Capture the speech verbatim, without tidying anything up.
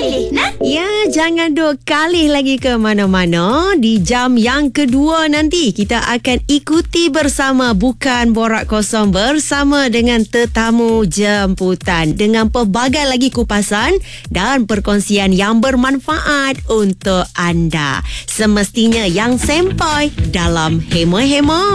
pilih nah. Ya, jangan duk kali lagi ke mana-mana. Di jam yang kedua nanti kita akan ikuti bersama Bukan Borak Kosong bersama dengan tetamu jemputan dengan pelbagai lagi kupasan dan perkongsian yang bermanfaat untuk anda. Semestinya yang sempoi dalam Hema-Hema.